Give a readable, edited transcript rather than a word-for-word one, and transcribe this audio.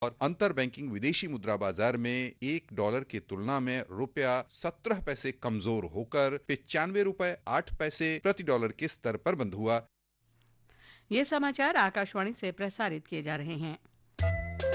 और अंतर बैंकिंग विदेशी मुद्रा बाजार में $1 की तुलना में रुपया 17 पैसे कमजोर होकर ₹95.08 प्रति डॉलर के स्तर पर बंद हुआ। ये समाचार आकाशवाणी से प्रसारित किए जा रहे हैं।